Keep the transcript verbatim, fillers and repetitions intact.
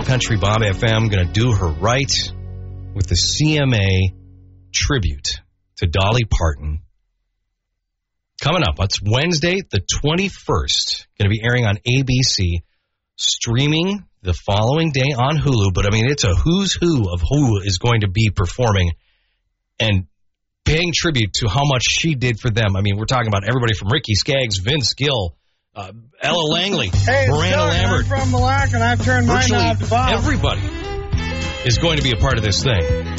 Country Bob F M going to do her right with the C M A tribute to Dolly Parton. Coming up, it's Wednesday, the twenty-first. Going to be airing on A B C, streaming the following day on Hulu. But, I mean, it's a who's who of who is going to be performing and paying tribute to how much she did for them. I mean, we're talking about everybody from Ricky Skaggs, Vince Gill, uh, Ella Langley, hey, Miranda Doug, Lambert. I'm from Mille Lacs, and I've turned mine Virtually out to Bob. everybody is going to be a part of this thing.